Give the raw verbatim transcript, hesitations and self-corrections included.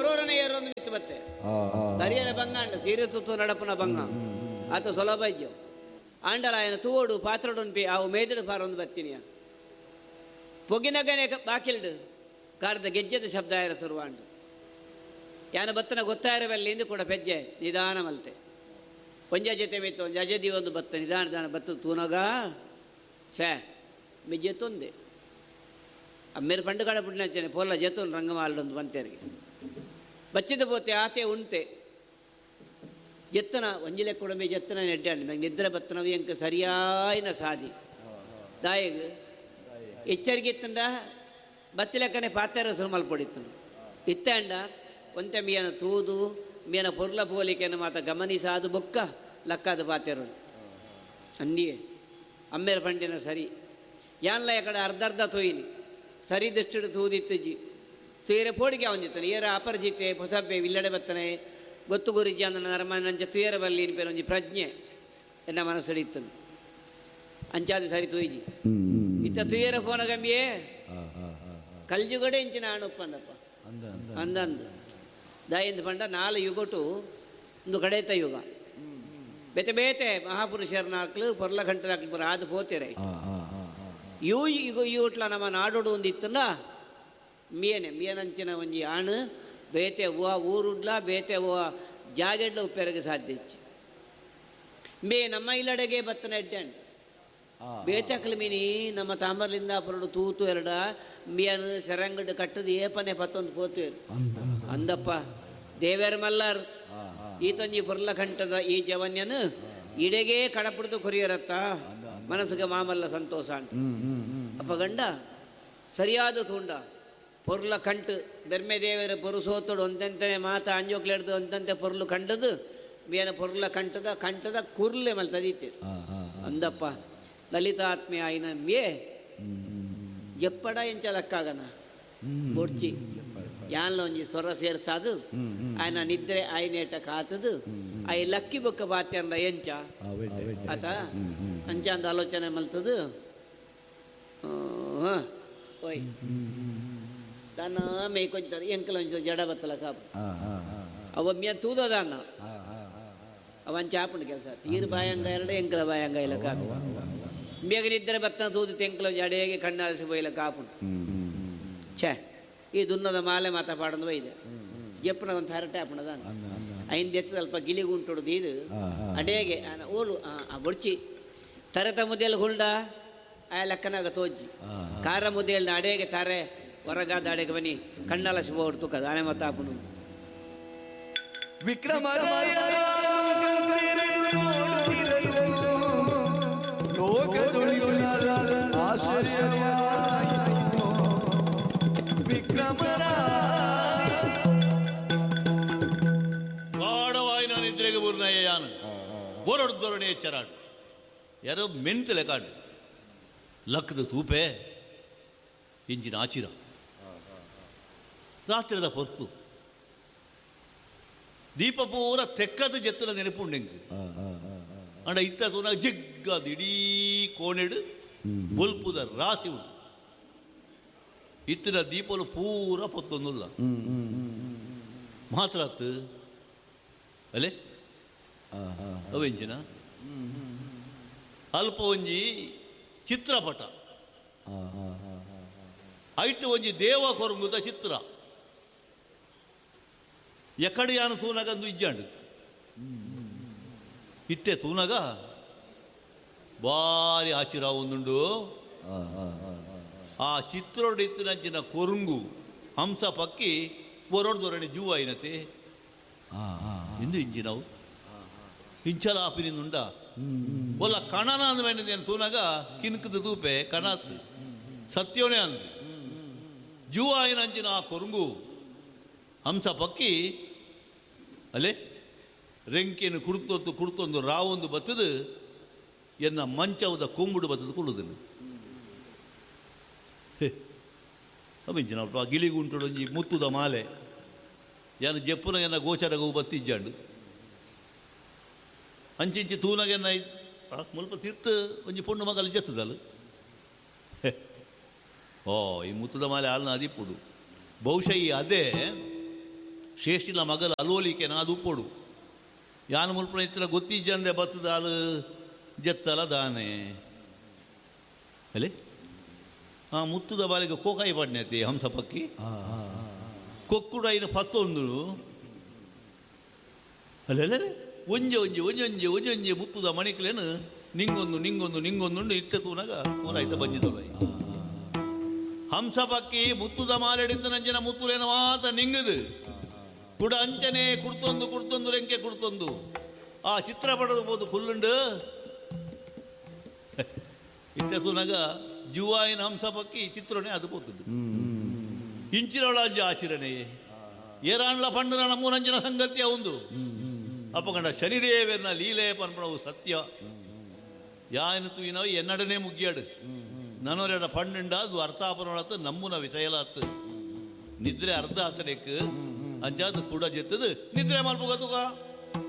ಓರೋರನೇ ಏರೊಂದು ಮಿತ್ತು ಬತ್ತೆ ಬರಿಯನ ಬಂಗ ಅಂಡ ಸೀರೆ ತುತ್ತು ನಡಪನ ಬಂಗ ಆತ ಸುಲಭ ಇಜ್ಜು ಆಂಡಲ ఆయన ತೂಡು ಪಾತ್ರಡುನ್ಪಿ ಅವು ಮೇದಡು ಪಾರೊಂದು ಬತ್ತಿನಿಯ ಪೊಗಿನಗನೆ ಬಾಕಿಲ್ಡು ಕಾರದ ಗೆಜ್ಜೆದ ಶಬ್ದ ಆಯರ ಸುರುವಾಂಡು ಯಾನ ಬತ್ತನ ಗೊತ್ತಾಯಿರವಲ್ಲಿಂದು ಕೂಡ ಪೆಜ್ಜೆ ನಿಧಾನ ಮಲ್ತೆ ಒಂಜ ಜೊತೆ ಮಿತ್ತು ಒಂಜ ಅಜದಿ ಒಂದು ಬತ್ತ ನಿಧಾನ ನಿಧಾನ ಬತ್ತ ತೂನಗ ಛೇ ಮಿ ಜೆತ್ತೊಂದೆ ಅಮ್ಮೇರು ಪಂಡು ಕಡೆ ಪುಣ್ಯಂಚನೆ ಪೋಲ ಜೆತ್ತೊಂದು ರಂಗಮಾಲೊಂದು ಬಂತೇರಿಗೆ ಬಚ್ಚಿದ ಪೋತೆ ಆತೆ ಉಂಟೆ ಜೆತ್ತನ ಒಂಜಿಲೆ ಕೂಡ ಮೇ ಜೆತ್ತನ ನೆಡ್ಡಾಂಡು ಮ್ಯಾಗ ನಿದ್ರೆ ಬತ್ತನವಿ ಅಂಕ ಸರಿಯಾಯಿನ ಸಾದಿ ದಾಯಿಗೆ ಎಚ್ಚರಿಕೆ ಇತ್ತಂಡ ಬತ್ತಿಲೆಕ್ಕನೆ ಪಾತ್ರೆ ಸುರು ಮಲ್ಪೊಡಿತ್ತನು ಇತ್ತಂಡ ಒಂತೆ ಮೀಯನ ತೂದು ಮೀಯನ ಪೊರ್ಲ ಪೋಲಿಕೆಯನ್ನು ಮಾತ ಗಮನಿಸಾದು ಬೊಕ್ಕ ಲಕ್ಕಾದ ಪಾತ್ರೆರು ಅಂದಿಯೇ ಅಮ್ಮೇರ ಪಂಡಿನ ಸರಿ ಯಾನ್ಲ ಕಡೆ ಅರ್ಧ ಅರ್ಧ ತೊಯ್ನಿ ಸರಿ ದಷ್ಟು ತೂದಿತ್ತಜ್ಜಿ ತುಯರೆ ಪೋಡಿಗೆ ಅವನಿತ್ತಾನೆ ಏರ ಅಪರಿಚಿತೆ ಹೊಸಬ್ಬೆ ಇಲ್ಲಡೆ ಬತ್ತನೆ ಗೊತ್ತು ಗುರಿಜಿ ಅಂದ ನರಮ ನಂಚ ತುಯರ ಬಲ್ಲಿ ಪೇರು ಒಂಜಿ ಪ್ರಜ್ಞೆ ಎನ್ನ ಮನಸ್ಸಡಿತ್ತನು ಅಂಚಾದು ಸರಿ ತುಯ್ಜಿ ಇತ್ತ ತುಯರ ಫೋನ ಗಮ್ಮಿಯೇ ಕಲ್ಜುಗಡೆ ಇಂಚಿನ ಆಣುಪ್ಪಂದಪ್ಪ ಅಂದಂದು ದಾಯಿಂದ ಪಂಡ ನಾಳೆ ಯುಗಟು ಒಂದು ಕಡೆತ ಯುಗ ಬೇತೆ ಬೇತೆ ಮಹಾಪುರುಷರನಾಕ್ಲು ಪೊರ್ಲ ಗಂಟಲಾಕ್ಲು ಪುರ ಆದು ಪೋತಿರೈ ಇವು ಈಗ ಇವುಟ್ಲ ನಮ್ಮ ನಾಡೋಡು ಒಂದು ಇತ್ತಲ್ಲ ಮೀಯನೆ ಮೀಯನಂಚಿನ ಒಂಜಿ ಆಣು ಬೇತೆ ಹೂವ ಊರುಡ್ಲ ಬೇತೆ ಹೂವ ಜಾಗೆಡ್ಲ ಉಪ್ಪೆರಗೆ ಸಾಧ್ಯ ಇಚ್ಚಿ ಮೇ ನಮ್ಮ ಇಲ್ಲಡೆಗೆ ಬತ್ತನ ಎಡ್ಡಂಡು ಬೇತಕ್ಲು ಮೀನಿ ನಮ್ಮ ತಾಂಬರ್ಲಿಂದ ಪುರಡು ತೂತು ಎರಡ ಮೀಯನು ಸೆರಂಗಡು ಕಟ್ಟದು ಏಪನೆ ಪತ್ತೊಂದು ಪೋತೇರು ಅಂದಪ್ಪ ದೇವೇರ್ ಮಲ್ಲರ್ ಈತೊಂಜಿ ಪುರ್ಲ ಕಂಠದ ಈ ಜವನ್ಯನು ಇಡೆಗೆ ಕಡಪುಡ್ದು ಕೊರಿಯರತ್ತ ಮನಸ್ಸಿಗೆ ಮಾಮಲ್ಲ ಸಂತೋಷ ಅಂತ ಅಪ್ಪ ಗಂಡ ಸರಿಯಾದ ತೂಂಡ ಪೊರ್ಲ ಕಂಟು ಬೆರ್ಮೆ ದೇವರ ಪೊರುಸೋತೋಡು ಒಂದಂತೆ ಮಾತ ಅಂಜೋಕ್ಲೆಡ್ದು ಒಂದಂತೆ ಪೊರ್ಲು ಕಂಡದು ಮೇನ ಪೊರ್ಲ ಕಂಠದ ಕಂಠದ ಕುರ್ಲೆ ಮಲ್ ತದೀತೀರು ಅಂದಪ್ಪ ಲಲಿತಾತ್ಮೆ ಆಯ್ನ ಮೇ ಎಪ್ಪಡ ಎಂಚದಕ್ಕಾಗನ ಬೊಡ್ಚಿ ಯಾನ್ಲ ಒಂಜಿ ಸೊರ ಸೇರ್ಸಾದು ಆಯ್ನ ನಿದ್ರೆ ಆಯ್ನೇಟ ಕಾತದು ಆಯ್ ಲಕ್ಕಿ ಬೊಕ್ಕ ಬಾತ್ಯಂದ ಎಂಚ ಆತ ಅಂಚ ಅಂದ ಆಲೋಚನೆ ಮಲ್ತದು ಹಾಂ ಓಯ್ ದನ ಮೇಯ್ಕೊಂತಾರೆ ಎಂಕಲ ಒಂಚ ಜಡ ಬತ್ತಲ ಕಾಪು ಅವ ಮಿಯ ತೂದೋದನ್ನ ಅವನ್ ಚಾಪುಂಡು ಕೆಲಸ ತೀರು ಬಾಯಂಗ ಎರಡು ಎಂಕಲ ಬಾಯಂಗ ಇಲ್ಲ ಕಾಪು ಬೇಗ ನಿದ್ರೆ ಬತ್ತನ ತೂದು ತೆಂಕಲ ಜಡೆಗೆ ಕಣ್ಣಾರಿಸಿ ಬೊಯ್ಲ ಕಾಪುಂಡು ಛೇ ಈ ದುನ್ನದ ಮಾಲೆ ಮಾತಾ ಪಾಡೊಂದು ಬೈದೆ ಎಪ್ಪನ ಒಂದು ಹರಟೆ ಹಾಪುಣದ ಐಂದು ಎತ್ತು ಸ್ವಲ್ಪ ಗಿಲಿಗೆ ಉಂಟುಡ್ದು ಇದು ಅಡೇಗೆ ಓಲು ಆ ಬೊಡ್ಚಿ ತರೆತ ಮುದೆಯಲ್ಲಿ ಹುಲ್ಡ ಆ ಲೆಕ್ಕನಾಗ ತೋಜ್ಜಿ ಕಾರ ಮುದೆಯಲ್ಲಿ ಅಡೇಗೆ ತಾರೆ ಹೊರಗಾದ ಅಡೆಗೆ ಬನ್ನಿ ಕಣ್ಣಲ್ಲ ಶಿವ ಹೊಡ್ತು ಕದ ಆನೆ ಮತ್ತ ಹಾಪುಣು ವಿಕ್ರಮ ಗಾಢವಾಯಿ ನಾನು ನಿದ್ರೆಗೆ ಬೂರ್ನಯ್ಯ ಯಾನು ಬೋರೊಡ್ದೊರಣೆ ಎಚ್ಚರಾಡು ಯಾರೋ ಮೆಂತಲೆ ಕಾಡು ಲಕ್ಕದ ತೂಪೆ ಇಂಜಿನ ಆಚಿರ ರಾತ್ರಿದ ಪೊರ್ತು ದೀಪ ಪೂರ ತೆಕ್ಕದ ಜೆತ್ತನ ನೆನಪುಂಡೆಂಗೆ ಅಂಡ ಇತ್ತ ತೂನ ಜಿಗ್ಗದ ಇಡೀ ಕೋಣೆಡು ಬೊಲ್ಪುದ ರಾಸಿ ಉಂಟು ಇತ್ತಿನ ದೀಪಲು ಪೂರ ಪೊತ್ತೊಂದುಲ್ಲ ಮಾತ್ರ ಅಲೆ ಅವೆಂಚಿನ ಅಲ್ಪ ಒಂಜಿ ಚಿತ್ರಪಟ ಐಟು ಒಂಜಿ ದೇವ ಕೊರಂಗುದ ಚಿತ್ರ ಎಕಡೆ ಯಾನು ತೂನಗಂದು ಇಜ್ಜಂಡು ಇತ್ತೆ ತೂನಗ ಭಾರಿ ಆಚಿರ ಒಂದುಂಡು ಆ ಚಿತ್ರೋಡು ಇತ್ತಿನಂಚಿನ ಕೊರುಂಗು ಹಂಸ ಪಕ್ಕಿ ಬೊರೊಡ್ದೊರಣೆ ಜೂ ಆಯ್ನತೆ ಇಂದು ಇಂಜಿನವು ಇಂಚಲಾಪಿನಿಂದ ಒಲ್ಲ ಕಣನ ಅಂದ್ಮೇನೆ ತೂನಗ ಕಿನ್ಕದ ತೂಪೆ ಕಣತ್ ಸತ್ಯವನೇ ಅಂದು ಜೂ ಆಯ್ನಂಚಿನ ಆ ಕೊರುಂಗು ಹಂಸ ಪಕ್ಕಿ ಅಲ್ಲೇ ರೆಂಕಿಯನ್ನು ಕುಡ್ತೊತ್ತು ಕುಡ್ತೊಂದು ರಾವೊಂದು ಬತ್ತದು ಎನ್ನ ಮಂಚವದ ಕೊಂಬುಡು ಬತ್ತದು ಕುಳ್ಳುದನ್ನು ಅವಿಂಚಿನ ಆ ಗಿಳಿಗುಂಟು ಒಂಜಿ ಮುತ್ತುದ ಮಾಲೆ ಯಾನು ಜಪ್ಪುನ ಎನ್ನ ಗೋಚರಗೂ ಬತ್ತಿಜ್ಜಾಂಡು ಅಂಚಿಂಚಿ ತೂನಗೆನ್ನ ಮುಲ್ಪ ತಿರ್ತು ಒಂಜಿ ಪೊಣ್ಣು ಮಗಲು ಜತ್ತದಲ್ಲ ಓ ಈ ಮುತ್ತುದ ಮಾಲೆ ಹಾಲ್ನ ಅದಿಪ್ಪುಡು ಬಹುಶಃ ಈ ಅದೇ ಶ್ರೇಷ್ಠಿನ ಮಗಲ ಅಲೋಲಿಕೆನ ಅದು ಉಪ್ಪೊಡು ಯಾನು ಮುಲ್ಪನ ಇತ್ತಿನ ಗೊತ್ತಿಜ್ಜಂದೆ ಬತ್ತದ ಹಾಲು ಜತ್ತಲ ದಾನೆ ಅಲ್ಲೇ ಹಾಂ ಮುತ್ತುದ ಬಾಲಿಗೆ ಕೋಕಾಯಿ ಪಡ್ನೈತಿ ಹಂಸ ಪಕ್ಕಿ ಕೊಕ್ಕುಡ ಐನು ಪತ್ತೊಂದು ಅಲ್ಲೇ ಒಂಜೆ ಒಂಜೆ ಒಂಜೊಂಜೆ ಒಂಜೊಂಜೆ ಮುತ್ತುದ ಮಣಿಕ್ಲೇನು ನಿಂಗೊಂದು ನಿಂಗೊಂದು ನಿಂಗೊಂದು ಇಟ್ಟ ತೂನಾಗ ಪೂರಾಯ್ತ ಬಂಜಿದೊಳೈ ಹಂಸ ಪಕ್ಕಿ ಮುತ್ತುದ ಮಾಲೆಡಿದ್ದ ನಂಜಿನ ಮುತ್ತುಲೇನ ಮಾತ ನಿಂಗದು ಕುಡ ಅಂಚನೆ ಕುಡ್ತೊಂದು ಕುಡ್ತೊಂದು ರೆಂಕೆ ಕುಡ್ತೊಂದು ಆ ಚಿತ್ರ ಪಡೋದು ಬೋದು ಫುಲ್ಲುಂಡು ಇಟ್ಟ ತೂನಾಗ ಜುವಾಯಿನ ಹಂಸ ಪಕ್ಕಿ ಚಿತ್ರನೇ ಅದು ಪೋತುಂಡು ಇಂಚಿನೊಳಂಜ ಆಚರಣೆ ಏರಾಣ್ಲ ಪಂಡನ ನಮ್ಮೂರಂಜನ ಸಂಗತಿಯ ಒಂದು ಅಪ್ಪಗಂಡ ಶನಿದೇವನ ಲೀಲೆ ಪನ್ಪಣವು ಸತ್ಯ ಯಾನು ತೂಯಿನವ ಎನ್ನಡನೆ ಮುಗ್ಗಿಯಾಡು ನನವರೆಡ ಪಂಡುಂಡ ಅದು ಅರ್ಥಾಪನೊಳತ್ತು ನಮ್ಮುನ ವಿಷಯಲಾತ್ತು ನಿದ್ರೆ ಅರ್ಧ ಆತನೆಕ್ ಅಂಚಾದ ಕೂಡ ಜೆತ್ತದು ನಿದ್ರೆ ಮಲ್ಪು ಗೊತ್ತುಗ